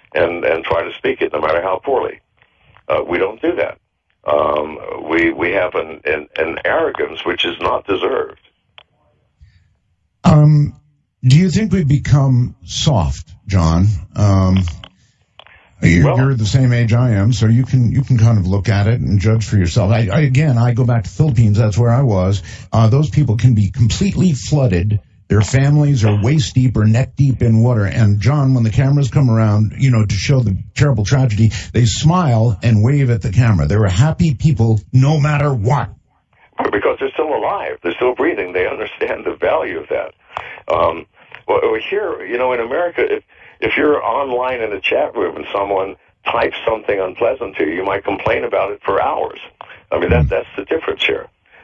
and try to speak it, no matter how poorly. We don't do that. We have an arrogance which is not deserved. Do you think we've become soft, John? You're the same age I am, so you can kind of look at it and judge for yourself. I go back to Philippines. That's where I was. Those people can be completely flooded. Their families are waist deep or neck deep in water. And John, when the cameras come around, to show the terrible tragedy, they smile and wave at the camera. They're happy people no matter what. Because they're still alive. They're still breathing. They understand the value of that. Well, here, in America, if you're online in a chat room and someone types something unpleasant to you, you might complain about it for hours. I mean, that's the difference here.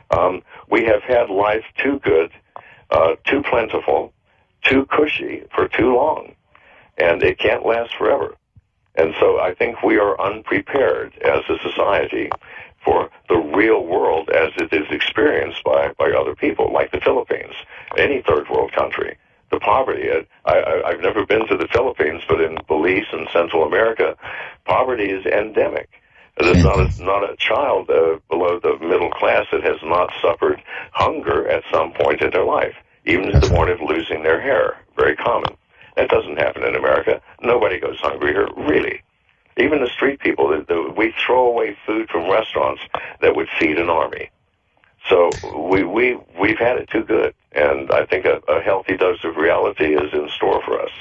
We have had life too good, too plentiful, too cushy for too long, and it can't last forever. And so I think we are unprepared as a society for the real world as it is experienced by other people, like the Philippines, any third world country. The poverty, I've never been to the Philippines, but in Belize and Central America, poverty is endemic. There's not a child below the middle class that has not suffered hunger at some point in their life, even to the point of losing their hair. Very common. That doesn't happen in America. Nobody goes hungry here, really. Even the street people, we throw away food from restaurants that would feed an army. So we've had it too good, and I think a healthy dose of reality is in store for us.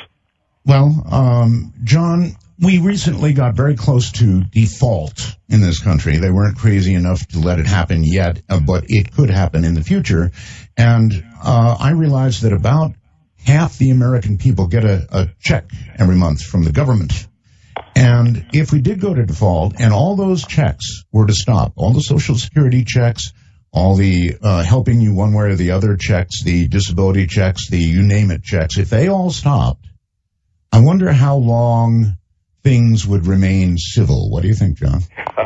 Well, John, we recently got very close to default in this country. They weren't crazy enough to let it happen yet, but it could happen in the future. And I realized that about half the American people get a check every month from the government. And if we did go to default and all those checks were to stop, all the Social Security checks, all the helping you one way or the other checks, the disability checks, the you name it checks, if they all stopped, I wonder how long things would remain civil. What do you think, John?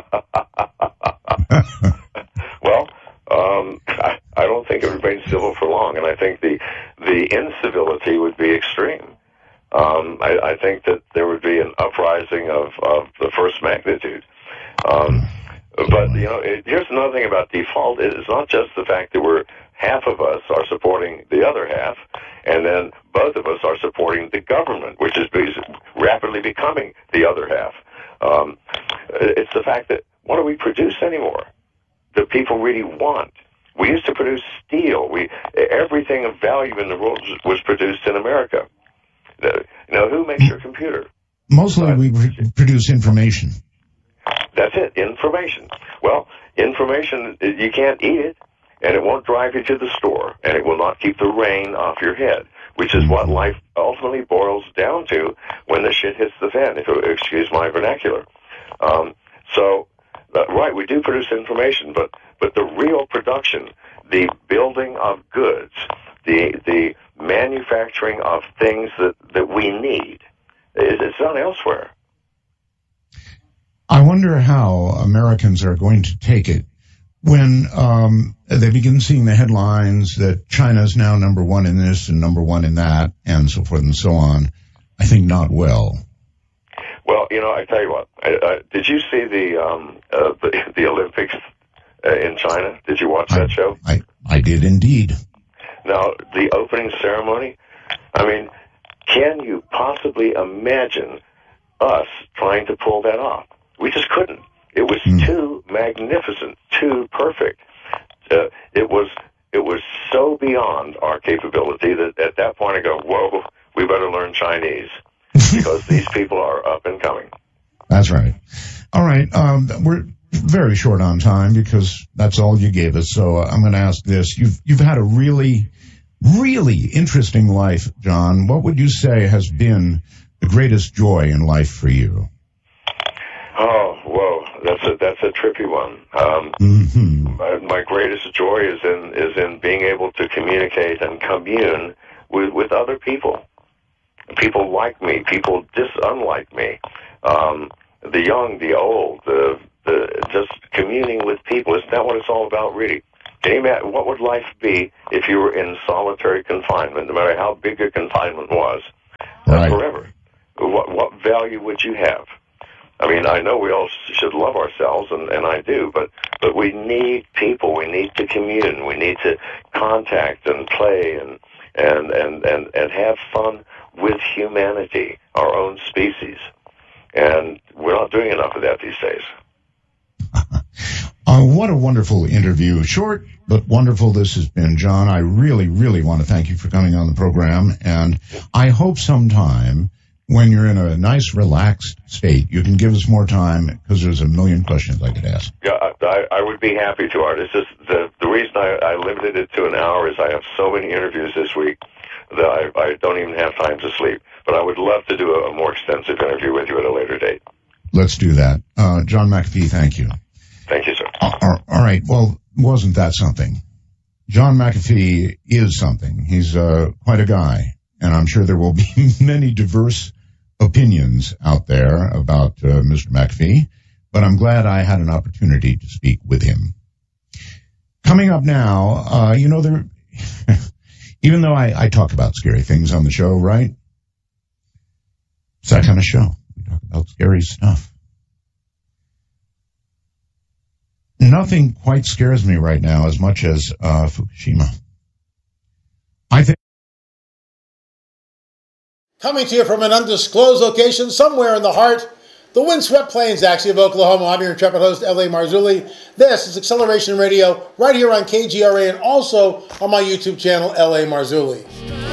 Well, I don't think it would remain civil for long, and I think the incivility would be extreme. I think that there would be an uprising of the first magnitude. But, here's another thing about default. It's not just the fact that half of us are supporting the other half, and then both of us are supporting the government, which is rapidly becoming the other half. It's the fact that what do we produce anymore that people really want? We used to produce steel. Everything of value in the world was produced in America. Who makes your computer? Mostly we produce information. That's it, information. Well, information, you can't eat it, and it won't drive you to the store, and it will not keep the rain off your head, which is what life ultimately boils down to when the shit hits the fan, if you excuse my vernacular. Right, we do produce information, but the real production, the building of goods, the manufacturing of things that we need, it's done elsewhere. I wonder how Americans are going to take it when they begin seeing the headlines that China is now number one in this and number one in that, and so forth and so on. I think not well. Well, I tell you what. Did you see the Olympics in China? Did you watch that show? I did indeed. Now, the opening ceremony, I mean, can you possibly imagine us trying to pull that off? We just couldn't. It was too magnificent, too perfect. It was so beyond our capability that at that point I go, whoa, we better learn Chinese because these people are up and coming. That's right. All right. We're very short on time because that's all you gave us. So I'm going to ask this. You've had a really, really interesting life, John. What would you say has been the greatest joy in life for you? Oh, whoa, that's a trippy one. My greatest joy is in being able to communicate and commune with other people like me, people unlike me, the young, the old, just communing with people. Isn't that what it's all about, really? Can you imagine, what would life be if you were in solitary confinement, no matter how big your confinement was, right. Forever? What value would you have? I mean, I know we all should love ourselves, and I do, but we need people. We need to commune. We need to contact and play and have fun with humanity, our own species. And we're not doing enough of that these days. What a wonderful interview. Short, but wonderful this has been, John. I really, really want to thank you for coming on the program, and I hope sometime when you're in a nice, relaxed state, you can give us more time, because there's a million questions I could ask. Yeah, I would be happy to, Art. It's just the reason I limited it to an hour is I have so many interviews this week that I don't even have time to sleep. But I would love to do a more extensive interview with you at a later date. Let's do that. John McAfee, thank you. Thank you, sir. All right. Well, wasn't that something? John McAfee is something. He's quite a guy, and I'm sure there will be many diverse opinions out there about Mr. McAfee, but I'm glad I had an opportunity to speak with him. Coming up now, even though I talk about scary things on the show, right? It's that kind of show. We talk about scary stuff. Nothing quite scares me right now as much as Fukushima. I think. Coming to you from an undisclosed location somewhere in the heart, the windswept plains, actually, of Oklahoma. I'm your intrepid host, L.A. Marzulli. This is Acceleration Radio, right here on KGRA and also on my YouTube channel, L.A. Marzulli.